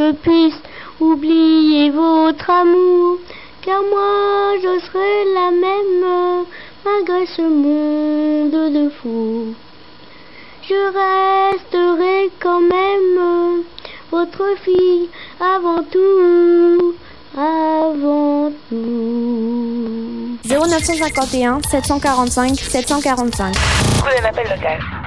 je puisse oublier votre amour, car moi je serai la même malgré ce monde de fous. Je resterai quand même votre fille avant tout, avant tout. 0951 745 745. Prenez un appel local.